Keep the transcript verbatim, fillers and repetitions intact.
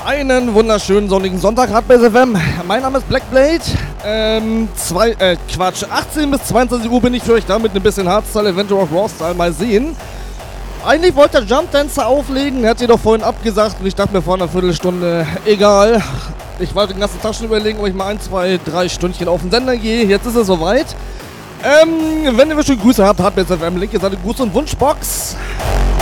Einen wunderschönen sonnigen Sonntag, Hardbase F M. Mein Name ist Blackblade. Ähm, zwei, äh, Quatsch, achtzehn bis zweiundzwanzig Uhr bin ich für euch da mit einem bisschen Hardstyle, Adventure of Raw Style. Mal sehen. Eigentlich wollte der Jump Dancer auflegen, er hat jedoch vorhin abgesagt und ich dachte mir vor einer Viertelstunde, egal. Ich wollte den ganzen Tag schon überlegen, ob ich mal ein, zwei, drei Stündchen auf den Sender gehe. Jetzt ist es soweit. Ähm, wenn ihr schon Grüße habt, Hardbase F M, Link ist eine Gruß- und Wunschbox.